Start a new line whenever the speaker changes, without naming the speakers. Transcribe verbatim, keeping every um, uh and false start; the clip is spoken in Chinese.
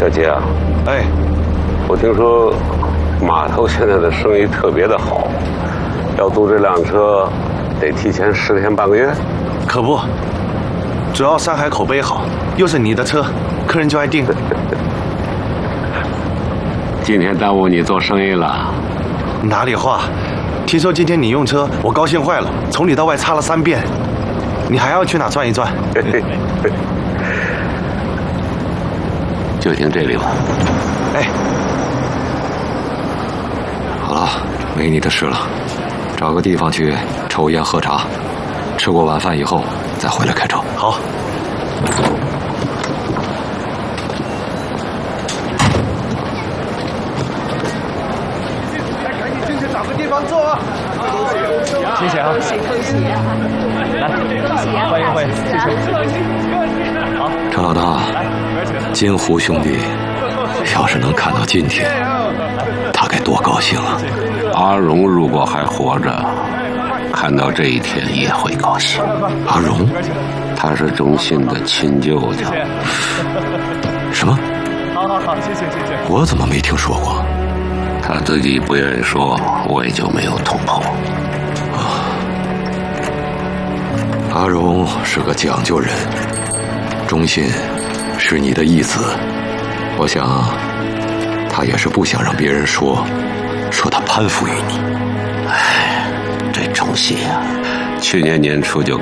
小杰啊，
哎，
我听说码头现在的生意特别的好，要租这辆车得提前十天半个月。
可不，主要山海口碑好，又是你的车，客人就爱订。
今天耽误你做生意了。
哪里话？听说今天你用车，我高兴坏了，从里到外擦了三遍。你还要去哪转一转？
就听这里吧。
哎，
好了，没你的事了，找个地方去抽烟喝茶，吃过晚饭以后再回来开车。
好。赶紧进去找个地方坐啊！谢谢啊！来，欢迎欢迎，谢谢。好，
陈老大，金湖兄弟要是能看到今天，他该多高兴啊！
阿荣如果还活着，看到这一天也会高兴。
阿荣，
他是钟信的亲舅舅。
什么？
好好好，谢谢谢谢。
我怎么没听说过？
他自己不愿意说，我也就没有捅破。
阿荣是个讲究人，钟信是你的义子，我想他也是不想让别人说说他攀附于你。
哎，这钟信啊，去年年初就